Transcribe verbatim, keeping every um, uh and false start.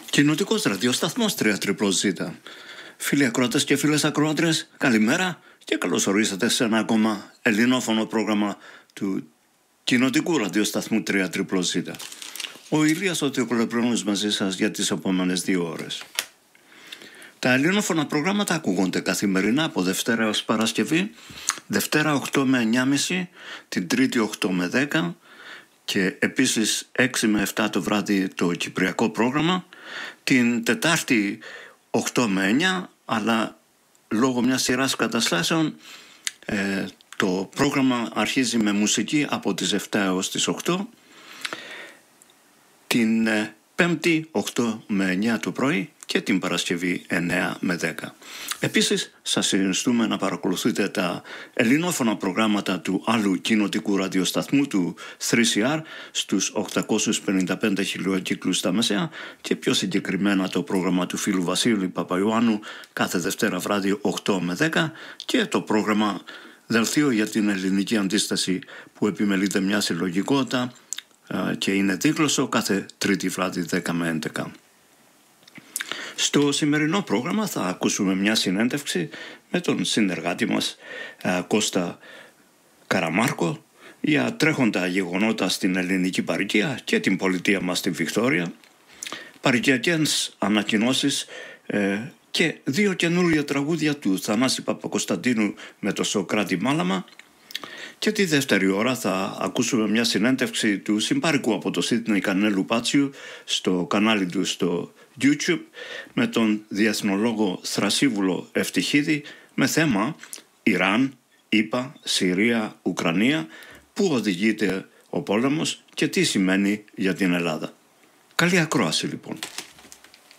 Κοινοτικός ραδιοσταθμός τρία Triple Z. Φίλοι ακροατές και φίλες ακροάτριες, καλημέρα και καλώς ορίσατε σε ένα ακόμα ελληνόφωνο πρόγραμμα του κοινοτικού ραδιοσταθμού τρία Triple Z. Ο Ηλίας ο Θεοκολεπρόνος μαζί σας για τις επόμενες δύο ώρες. Τα ελληνόφωνα προγράμματα ακούγονται καθημερινά από Δευτέρα έως Παρασκευή, Δευτέρα οκτώ με εννιά και μισή, την Τρίτη οκτώ με δέκα και επίσης έξι με επτά το βράδυ το κυπριακό πρόγραμμα, την Τετάρτη οκτώ με εννιά, αλλά λόγω μιας σειράς καταστάσεων ε, το πρόγραμμα αρχίζει με μουσική από τις επτά έως τις οκτώ, την ε, Πέμπτη οκτώ με εννιά το πρωί και την Παρασκευή εννιά με δέκα. Επίσης, σας συνιστούμε να παρακολουθείτε τα ελληνόφωνα προγράμματα του άλλου κοινοτικού ραδιοσταθμού του θρι σι αρ στους οκτακόσιους πενήντα πέντε χιλιοκύκλους στα μεσαία και πιο συγκεκριμένα το πρόγραμμα του φίλου Βασίλη Παπαϊωάννου κάθε Δευτέρα βράδυ οκτώ με δέκα και το πρόγραμμα Δελτίο για την Ελληνική Αντίσταση που επιμελείται μια συλλογικότητα και είναι δίγλωσσο κάθε Τρίτη βράδυ δέκα με έντεκα. Στο σημερινό πρόγραμμα θα ακούσουμε μια συνέντευξη με τον συνεργάτη μας Κώστα Καραμάρκο για τρέχοντα γεγονότα στην ελληνική παροικία και την πολιτεία μας στη Βικτόρια, παροικιακές ανακοινώσεις ε, και δύο καινούργια τραγούδια του Θανάση Παπακοσταντίνου με το Σοκράτη Μάλαμα. Και τη δεύτερη ώρα θα ακούσουμε μια συνέντευξη του συμπάρικου από το Σίδνεϊ Κανέλου Πάτσιου στο κανάλι του στο YouTube με τον διεθνολόγο Θρασίβουλο Ευτυχίδη με θέμα Ιράν, ΗΠΑ, Συρία, Ουκρανία, πού οδηγείται ο πόλεμος και τι σημαίνει για την Ελλάδα. Καλή ακρόαση λοιπόν.